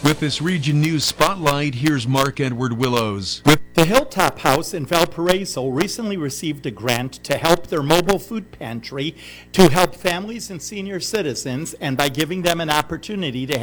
With this Region News Spotlight, here's Mark Edward Willows. The Hilltop House in Valparaiso recently received a grant to help their mobile food pantry to help families and senior citizens, and by giving them an opportunity to